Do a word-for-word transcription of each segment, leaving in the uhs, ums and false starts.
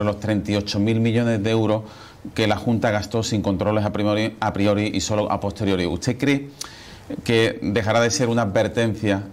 los treinta y ocho mil millones de euros que la Junta gastó sin controles a priori, a priori y solo a posteriori. ¿Usted cree que dejará de ser una advertencia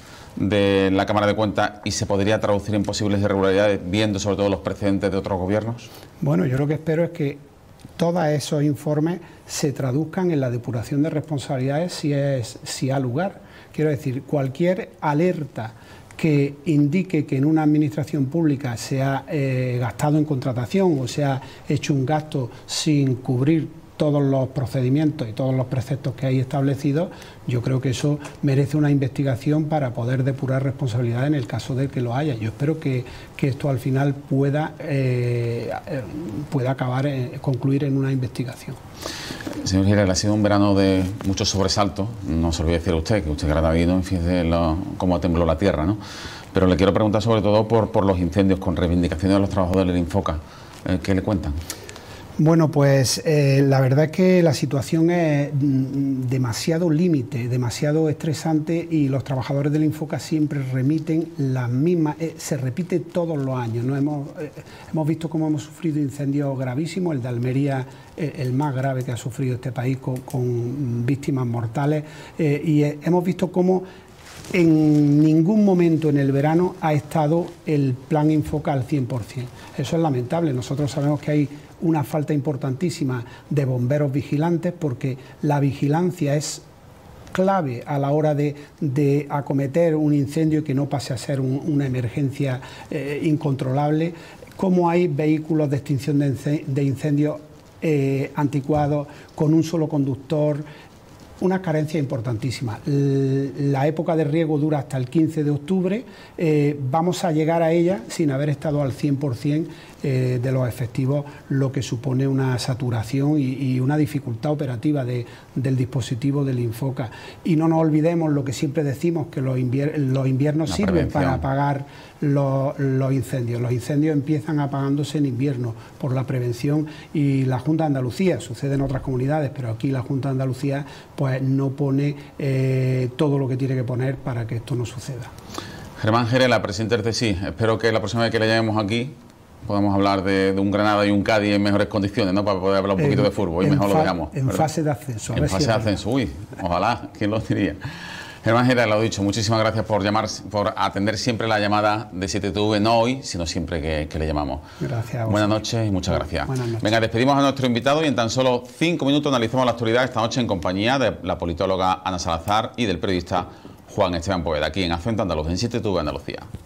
de la Cámara de Cuentas y se podría traducir en posibles irregularidades, viendo sobre todo los precedentes de otros gobiernos? Bueno, yo lo que espero es que todos esos informes se traduzcan en la depuración de responsabilidades si, es, si ha lugar. Quiero decir, cualquier alerta que indique que en una administración pública se ha eh, gastado en contratación o se ha hecho un gasto sin cubrir todos los procedimientos y todos los preceptos que hay establecidos, yo creo que eso merece una investigación para poder depurar responsabilidades en el caso de que lo haya. Yo espero que, que esto al final pueda, eh, pueda acabar, eh, concluir en una investigación. Señor Girel, ha sido un verano de muchos sobresaltos. No se olvide decir a usted que usted ha habido, fíjese lo, cómo tembló la tierra, ¿no? Pero le quiero preguntar sobre todo por, por los incendios, con reivindicaciones de los trabajadores del Infoca. Eh, ¿Qué le cuentan? Bueno, pues eh, la verdad es que la situación es demasiado límite, demasiado estresante y los trabajadores del Infoca siempre remiten las mismas, eh, se repite todos los años, ¿no? Hemos, eh, hemos visto cómo hemos sufrido incendios gravísimos, el de Almería, eh, el más grave que ha sufrido este país con, con víctimas mortales, eh, y eh, hemos visto cómo en ningún momento en el verano ha estado el plan Infoca al cien por cien. Eso es lamentable. Nosotros sabemos que hay una falta importantísima de bomberos vigilantes porque la vigilancia es clave a la hora de, de acometer un incendio y que no pase a ser un, una emergencia eh, incontrolable. Como hay vehículos de extinción de incendios eh, anticuados con un solo conductor. Una carencia importantísima. La época de riego dura hasta el quince de octubre. Eh, vamos a llegar a ella sin haber estado al cien por cien eh, de los efectivos, lo que supone una saturación y, y una dificultad operativa de, del dispositivo del Infoca. Y no nos olvidemos lo que siempre decimos, que los, invier los inviernos la sirven prevención. para apagar los, los incendios. Los incendios empiezan apagándose en invierno por la prevención y la Junta de Andalucía, sucede en otras comunidades, pero aquí la Junta de Andalucía pues no pone eh, todo lo que tiene que poner para que esto no suceda. Germán Gerela, presidente del C S I, espero que la próxima vez que le llamemos aquí podamos hablar de, de un Granada y un Cádiz en mejores condiciones, ¿no? Para poder hablar un poquito en, de fútbol y mejor lo dejamos. En ¿verdad? Fase de ascenso. En fase de ascenso, uy, ojalá, ¿quién lo diría? Germán Gerela, lo he dicho, muchísimas gracias por llamar, por atender siempre la llamada de siete T V, no hoy, sino siempre que, que le llamamos. Gracias. Buenas noches y muchas gracias. Buenas noches. Venga, despedimos a nuestro invitado y en tan solo cinco minutos analizamos la actualidad esta noche en compañía de la politóloga Ana Salazar y del periodista Juan Esteban Poveda, aquí en Acento Andaluz, en siete T V Andalucía.